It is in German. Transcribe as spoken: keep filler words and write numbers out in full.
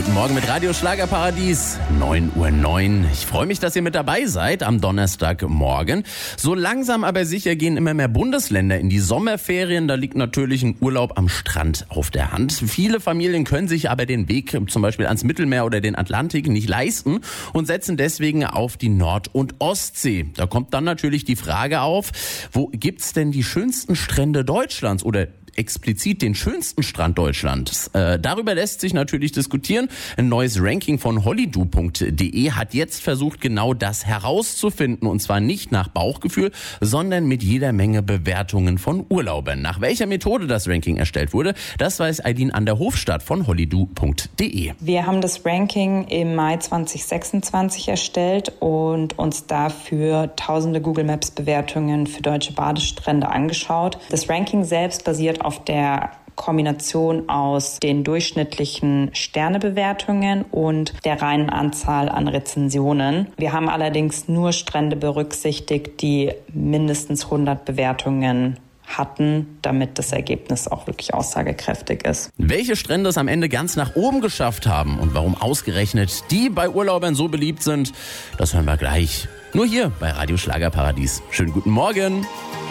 guten Morgen mit Radio Schlagerparadies, neun Uhr neun. Ich freue mich, dass ihr mit dabei seid am Donnerstagmorgen. So langsam aber sicher gehen immer mehr Bundesländer in die Sommerferien. Da liegt natürlich ein Urlaub am Strand auf der Hand. Viele Familien können sich aber den Weg zum Beispiel ans Mittelmeer oder den Atlantik nicht leisten und setzen deswegen auf die Nord- und Ostsee. Da kommt dann natürlich die Frage auf, wo gibt's denn die schönsten Strände Deutschlands oder explizit den schönsten Strand Deutschlands. Äh, darüber lässt sich natürlich diskutieren. Ein neues Ranking von holidoo punkt de hat jetzt versucht, genau das herauszufinden. Und zwar nicht nach Bauchgefühl, sondern mit jeder Menge Bewertungen von Urlaubern. Nach welcher Methode das Ranking erstellt wurde, das weiß Aidin an der Hofstadt von holidoo punkt de. Wir haben das Ranking im Mai zwanzig sechsundzwanzig erstellt und uns dafür tausende Google Maps Bewertungen für deutsche Badestrände angeschaut. Das Ranking selbst basiert auf auf der Kombination aus den durchschnittlichen Sternebewertungen und der reinen Anzahl an Rezensionen. Wir haben allerdings nur Strände berücksichtigt, die mindestens hundert Bewertungen hatten, damit das Ergebnis auch wirklich aussagekräftig ist. Welche Strände es am Ende ganz nach oben geschafft haben und warum ausgerechnet die bei Urlaubern so beliebt sind, das hören wir gleich. Nur hier bei Radio Schlagerparadies. Schönen guten Morgen.